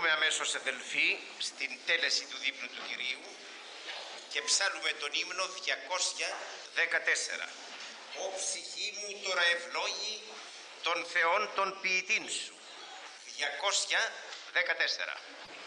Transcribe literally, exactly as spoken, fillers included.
Προχωρούμε αμέσως, αδελφοί, στην τέλεση του δείπνου του Κυρίου και ψάλουμε τον ύμνο διακόσια δεκατέσσερα. «Ω ψυχή μου τώρα ευλόγη των Θεών των ποιητήν σου». διακόσια δεκατέσσερα.